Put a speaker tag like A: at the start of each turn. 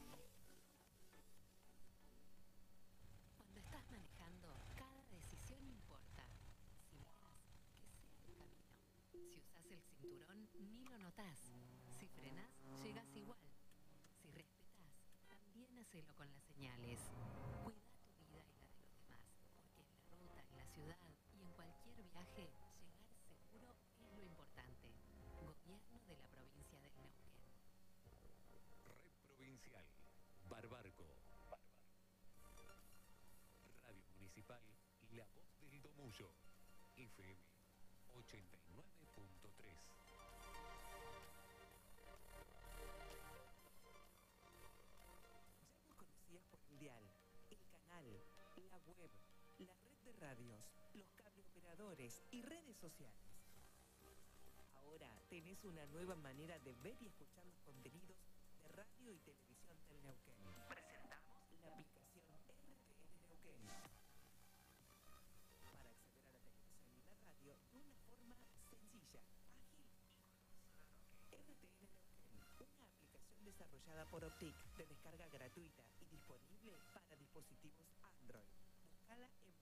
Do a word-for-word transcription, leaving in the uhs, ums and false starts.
A: Cuando estás manejando, cada decisión importa. Si miras, que sea el camino. Si usas el cinturón, ni lo notás. Si frenás, llegas igual. Si respetás, también hacelo con las señales. Cuida tu vida y la de los demás, porque en la ruta, en la ciudad y en cualquier viaje, llegar seguro es lo importante. Gobierno de la provincia del Neuquén.
B: Red Provincial. Barbarco. Radio Municipal La Voz del Domullo. F M ochenta y nueve punto tres.
C: Ya nos conocías por el dial, el canal, la web, la red de radios, los cable operadores y redes sociales. Ahora tenés una nueva manera de ver y escuchar los contenidos de radio y televisión del Neuquén. Presentamos la aplicación R T N Neuquén. Para acceder a la televisión y la radio de una forma sencilla, ágil y con un solo toque. R T N Neuquén, una aplicación desarrollada por Optic de descarga gratuita y disponible para dispositivos Android. Búscala en